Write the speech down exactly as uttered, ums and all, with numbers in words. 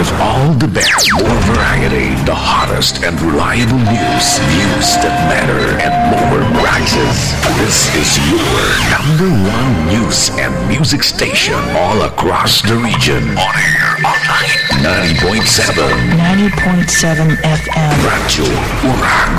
with all the best, more variety, the hottest and reliable news, news that matter, and more prizes. This is your number one news and music station all across the region. On air, online, ninety point seven. ninety point seven F M. Radyo Urang.